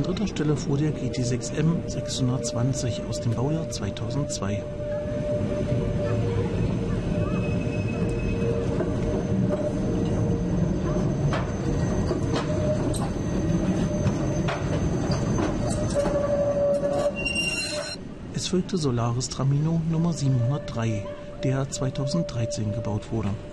An dritter Stelle fuhr der GT6M 620 aus dem Baujahr 2002. Es folgte Solaris Tramino Nummer 703, der 2013 gebaut wurde.